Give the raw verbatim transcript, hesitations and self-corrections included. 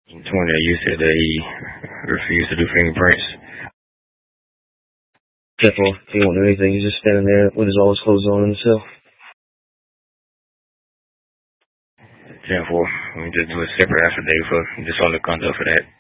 twenty, you said that he refused to do fingerprints. ten four, he won't do anything. He's just standing there with his all his clothes on himself. ten four, we just do a separate affidavit for just on the conduct for that.